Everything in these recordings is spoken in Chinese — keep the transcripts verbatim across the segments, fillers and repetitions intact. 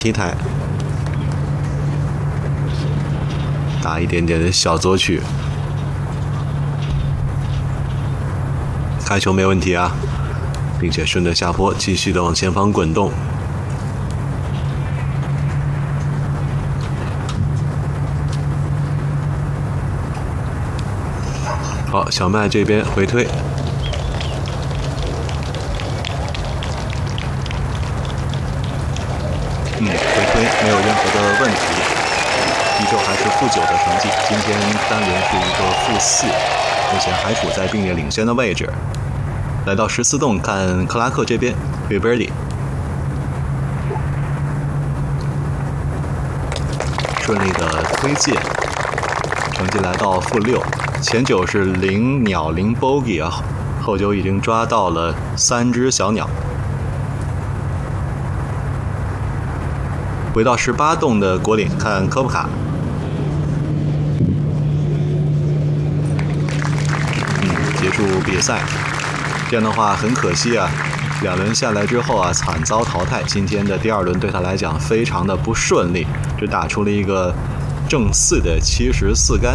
T 台，打一点点的小左曲，开球没问题啊，并且顺着下坡继续的往前方滚动。好，小麦这边回推。 嗯，回推没有任何的问题，依旧还是负九的成绩。今天单轮是一个负四，目前还处在并列领先的位置。来到十四洞，看克拉克这边推 birdie， 顺利的推进，成绩来到负六。前九是零鸟零 bogey 啊，后九已经抓到了三只小鸟。 回到十八洞的果岭，看科普卡。嗯，结束比赛。这样的话很可惜啊，两轮下来之后啊，惨遭淘汰。今天的第二轮对他来讲非常的不顺利，只打出了一个正四的七十四杆。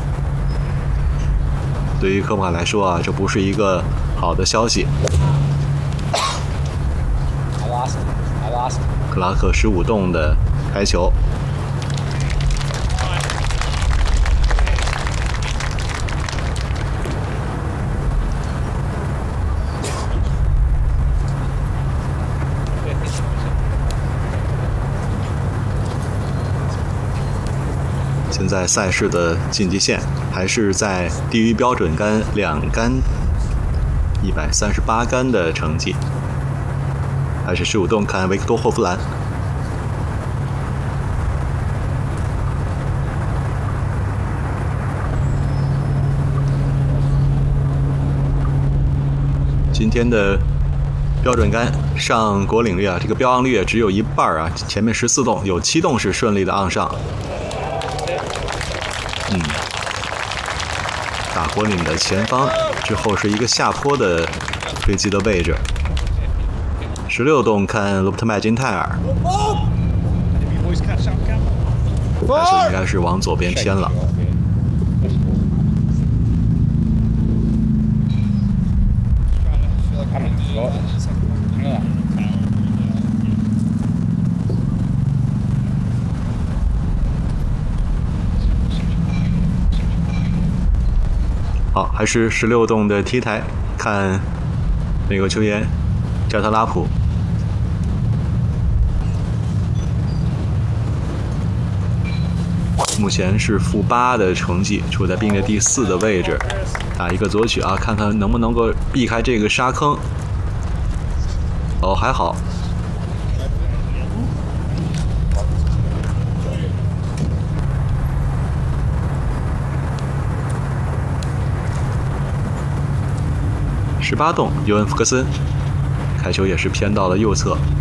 对于科普卡来说啊，这不是一个好的消息。 克拉克十五洞的开球，现在赛事的晋级线还是在低于标准杆两杆，一百三十八杆的成绩。 还是十五洞看维克多·霍夫兰。今天的标准杆上果岭率啊，这个标昂率只有一半啊。前面十四洞有七洞是顺利的昂上。嗯，打果岭的前方之后是一个下坡的推击的位置。 十六洞看罗伯特麦金泰尔，开球应该是往左边偏了。好，还是十六洞的 T 台，看美国球员加特拉普。 目前是负八的成绩，处在并列第四的位置。打一个左曲啊，看看能不能够避开这个沙坑。哦，还好。十八洞，尤恩·福克森，开球也是偏到了右侧。